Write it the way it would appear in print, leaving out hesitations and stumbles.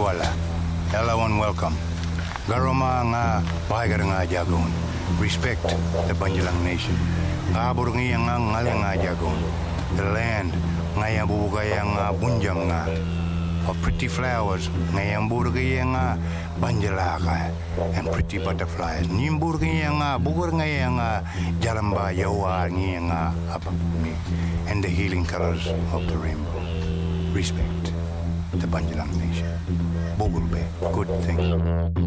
wala. Hello and welcome. Garoma nga bahagar nga jagon. Respect the Banjalang Nation. Kabur nga nga ngalang nga jagon. The land nga yang bubugay nga bunjang nga. Of pretty flowers nga yang burgay nga banjalaka and pretty butterflies. Nimburgay nga bugur nga yang jaramba yawa nga apapumi and the healing colors of the rainbow. Respect the Banjalang Nation. Bogulbe, good thing.